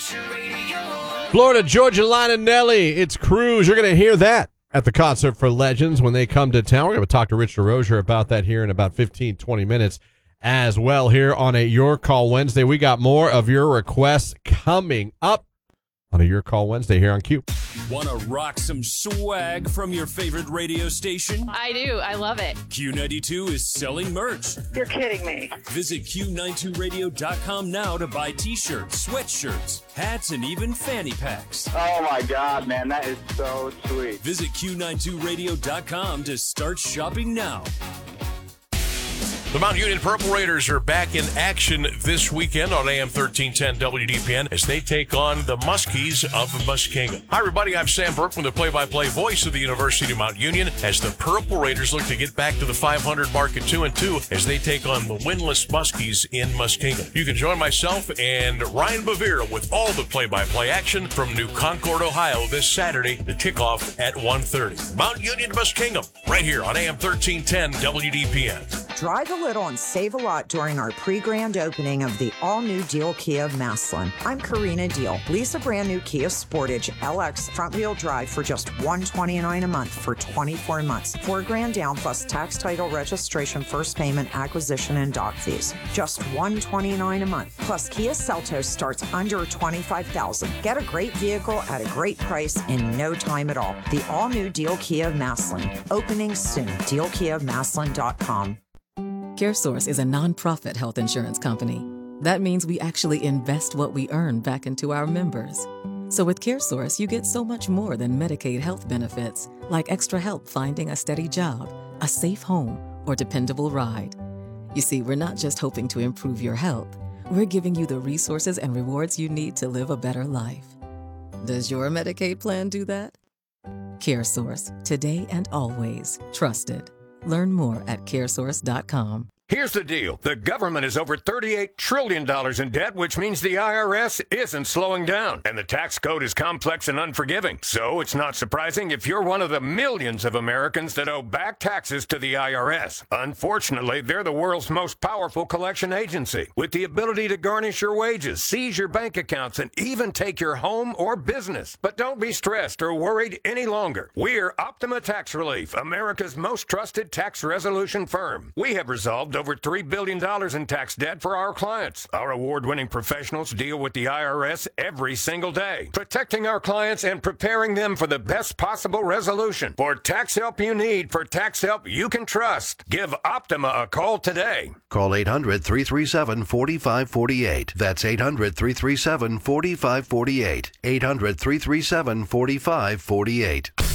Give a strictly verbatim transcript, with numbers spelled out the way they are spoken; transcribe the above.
Florida Georgia Line and Nelly, it's Cruise. You're going to hear that at the Concert for Legends when they come to town. We're going to talk to Rich DeRozier about that here in about fifteen, twenty minutes as well here on a Your Call Wednesday. We got more of your requests coming up on a Your Call Wednesday here on Q. Want to rock some swag from your favorite radio station? I do. I love it. Q ninety-two is selling merch. You're kidding me. Visit Q ninety-two radio dot com now to buy t-shirts, sweatshirts, hats, and even fanny packs. Oh my God, man, that is so sweet. Visit Q ninety-two radio dot com to start shopping now. The Mount Union Purple Raiders are back in action this weekend on A M thirteen ten W D P N as they take on the Muskies of Muskingum. Hi, everybody. I'm Sam Berkman, the play-by-play voice of the University of Mount Union, as the Purple Raiders look to get back to the five hundred mark at two and two as they take on the winless Muskies in Muskingum. You can join myself and Ryan Bavira with all the play-by-play action from New Concord, Ohio this Saturday, the kickoff at one thirty. Mount Union Muskingum, right here on A M thirteen ten W D P N. Drive a little and save a lot during our pre-grand opening of the all-new Deal Kia of Massillon. I'm Karina Deal. Lease a brand new Kia Sportage L X front-wheel drive for just one hundred twenty-nine dollars a month for twenty-four months. Four grand down plus tax, title, registration, first payment, acquisition, and dock fees. Just one hundred twenty-nine dollars a month. Plus Kia Seltos starts under twenty-five thousand dollars. Get a great vehicle at a great price in no time at all. The all-new Deal Kia of Massillon. Opening soon. deal kia of massillon dot com. CareSource is a nonprofit health insurance company. That means we actually invest what we earn back into our members. So with CareSource, you get so much more than Medicaid health benefits, like extra help finding a steady job, a safe home, or dependable ride. You see, we're not just hoping to improve your health. We're giving you the resources and rewards you need to live a better life. Does your Medicaid plan do that? CareSource, today and always trusted. Learn more at caresource dot com. Here's the deal. The government is over thirty-eight trillion dollars in debt, which means the I R S isn't slowing down. And the tax code is complex and unforgiving. So it's not surprising if you're one of the millions of Americans that owe back taxes to the I R S. Unfortunately, they're the world's most powerful collection agency, with the ability to garnish your wages, seize your bank accounts, and even take your home or business. But don't be stressed or worried any longer. We're Optima Tax Relief, America's most trusted tax resolution firm. We have resolved over three billion dollars in tax debt for our clients. Our award-winning professionals deal with the I R S every single day, protecting our clients and preparing them for the best possible resolution. For tax help you need, for tax help you can trust, give Optima a call today. Call eight hundred, three three seven, four five four eight. That's eight hundred, three three seven, four five four eight. eight hundred, three three seven, four five four eight.